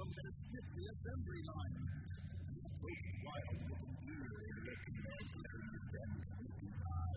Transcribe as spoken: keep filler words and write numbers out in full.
and skip the assembly line. Those wild looking deer in the red in his death.